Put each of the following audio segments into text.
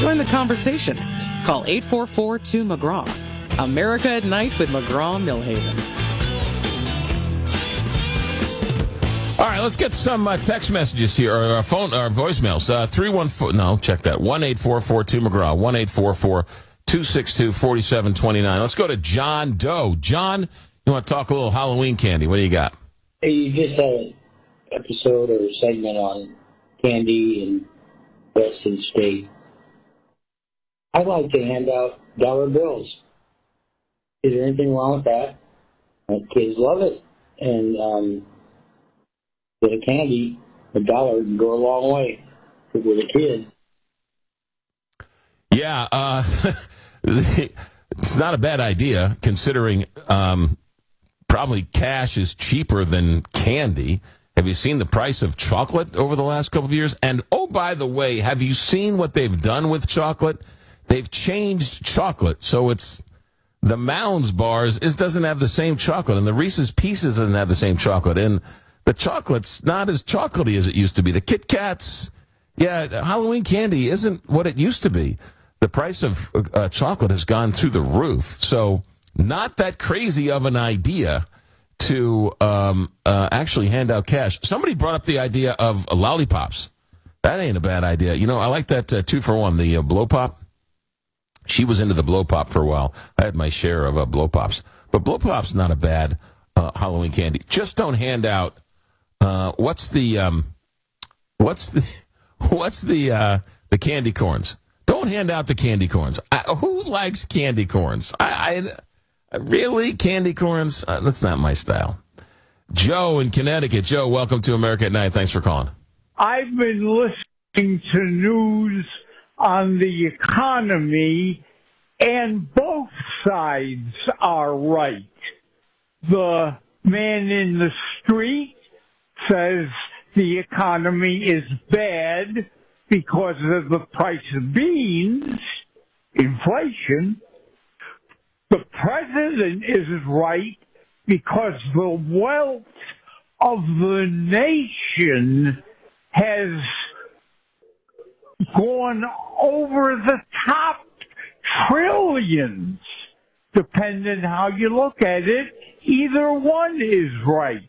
Join the conversation. Call 844-2-McGraw. America at Night with McGraw-Milhaven. All right, let's get some text messages here, or voicemails. 314, no, check that, 1-844-2-McGraw, 1-844-262-4729. Let's go to John Doe. John, you want to talk a little Halloween candy? What do you got? Hey, you just had an episode or segment on candy and Western State. I like to hand out dollar bills. Is there anything wrong with that? Kids love it. And with a candy, a dollar can go a long way with a kid. Yeah, it's not a bad idea, considering probably cash is cheaper than candy. Have you seen the price of chocolate over the last couple of years? And, oh, by the way, have you seen what they've done with chocolate? They've changed chocolate, so it's the Mounds bars doesn't have the same chocolate, and the Reese's Pieces doesn't have the same chocolate, and the chocolate's not as chocolatey as it used to be. The Kit Kats, Halloween candy isn't what it used to be. The price of chocolate has gone through the roof, so not that crazy of an idea to actually hand out cash. Somebody brought up the idea of lollipops. That ain't a bad idea. You know, I like that 2-for-1, the Blow Pop. She was into the Blow Pop for a while. I had my share of Blow Pops. But Blow Pop's not a bad Halloween candy. Just don't hand out, what's the candy corns? Don't hand out the candy corns. Who likes candy corns? I really, candy corns? That's not my style. Joe in Connecticut. Joe, welcome to America at Night. Thanks for calling. I've been listening to news on the economy, and both sides are right. The man in the street says the economy is bad because of the price of beans, inflation. The president is right because the wealth of the nation has gone over the top trillions. Depending how you look at it, either one is right.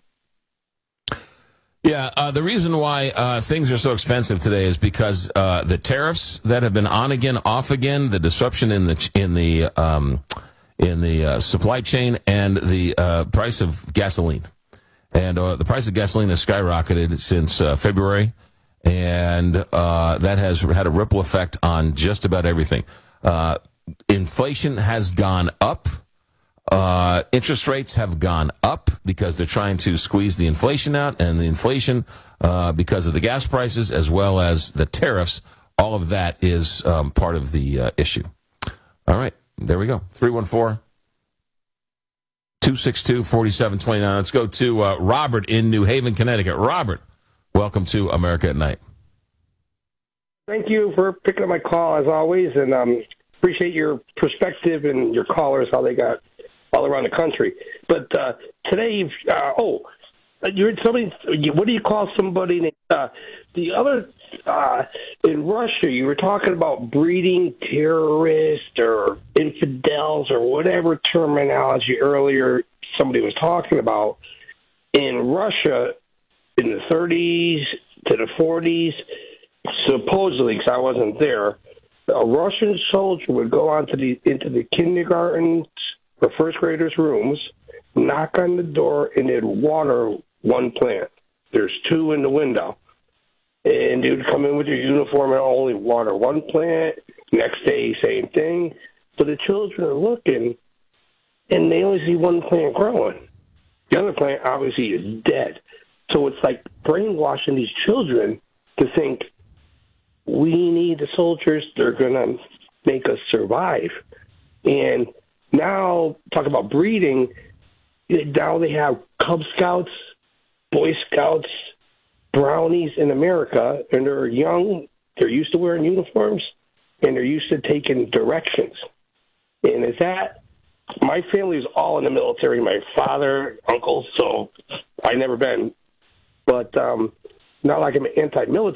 Yeah, the reason why things are so expensive today is because the tariffs that have been on again, off again, the disruption in the supply chain, and the price of gasoline. And the price of gasoline has skyrocketed since February, and that has had a ripple effect on just about everything. Inflation has gone up. Interest rates have gone up because they're trying to squeeze the inflation out, and the inflation, because of the gas prices as well as the tariffs, all of that is part of the issue. All right, there we go. 314-262-4729. Let's go to Robert in New Haven, Connecticut. Robert, welcome to America at Night. Thank you for picking up my call, as always, and appreciate your perspective and your callers, how they got all around the country. But today, you're somebody. What do you call somebody? The other in Russia, you were talking about breeding terrorists or infidels or whatever terminology earlier somebody was talking about. In Russia, in the 30s to the 40s, supposedly, because I wasn't there, a Russian soldier would go into the kindergartens or first graders' rooms, knock on the door, and they'd water one plant. There's two in the window. And they would come in with their uniform and only water one plant. Next day, same thing. So the children are looking, and they only see one plant growing. The other plant, obviously, is dead. So it's like brainwashing these children to think, we need the soldiers. They're going to make us survive. And now, talk about breeding, now they have Cub Scouts, Boy Scouts, Brownies in America, and they're young, they're used to wearing uniforms, and they're used to taking directions. And is that, my family's all in the military, my father, uncles, so I've never been. But not like I'm anti-military.